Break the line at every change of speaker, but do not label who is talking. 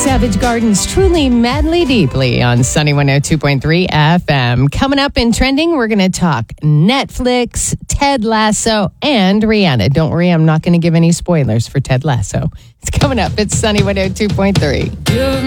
Savage Gardens, Truly Madly Deeply on Sunny 102.3 FM. Coming up in trending, we're going to talk Netflix, Ted Lasso, and Rihanna. Don't worry, I'm not going to give any spoilers for Ted Lasso. It's coming up. It's Sunny 102.3.